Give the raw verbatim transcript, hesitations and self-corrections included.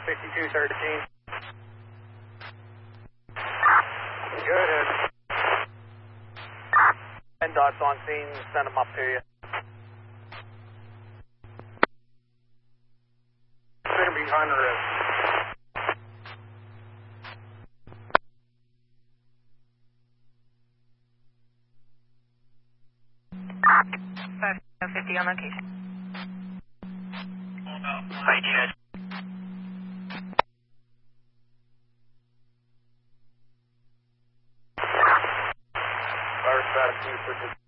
sixty-two thirteen. Good. N dots on scene, send them up to you. Sitting behind the rest. five fifty on location. Hi, Chad. Fire status, two switches.